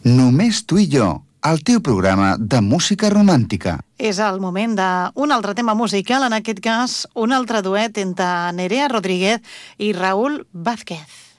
Només tu i jo, el teu programa de música romàntica. És el moment d'un altre tema musical, en aquest cas un altre duet entre Nerea Rodríguez i Raúl Vázquez.